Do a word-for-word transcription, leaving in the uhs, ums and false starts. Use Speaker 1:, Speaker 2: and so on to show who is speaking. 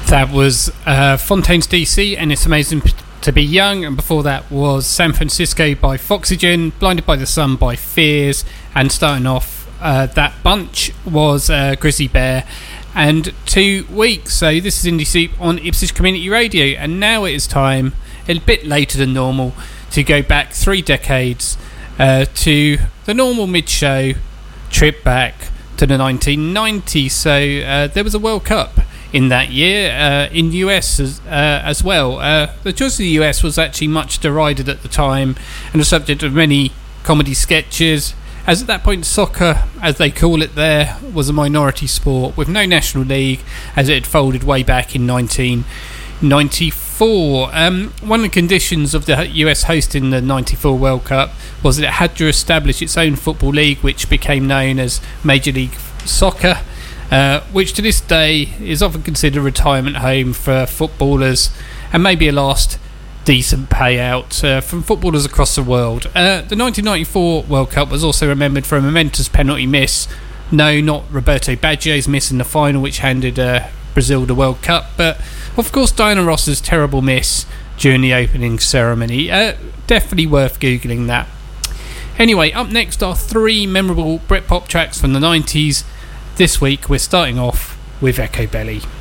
Speaker 1: That was uh, Fontaines D C and It's Amazing to Be Young, and before that was San Francisco by Foxygen, Blinded by the Sun by Fears, and starting off uh, that bunch was uh, Grizzly Bear and Two Weeks. So this is Indie Soup on Ipswich Community Radio, and now it is time, a bit later than normal, to go back three decades uh, to the normal mid-show trip back to the nineteen nineties. So uh, there was a World Cup in that year, uh, in U S as, uh, as well. Uh, the choice of the U S was actually much derided at the time and the subject of many comedy sketches, as at that point soccer, as they call it there, was a minority sport with no national league, as it had folded way back in nineteen ninety-four. Um, one of the conditions of the U S hosting the ninety-four World Cup was that it had to establish its own football league, which became known as Major League Soccer, Uh, which to this day is often considered a retirement home for footballers and maybe a last decent payout uh, from footballers across the world. Uh, the nineteen ninety-four World Cup was also remembered for a momentous penalty miss. No, not Roberto Baggio's miss in the final, which handed uh, Brazil the World Cup, but of course Diana Ross's terrible miss during the opening ceremony. Uh, definitely worth googling that. Anyway, up next are three memorable Britpop tracks from the nineties. This week we're starting off with Echo Belly.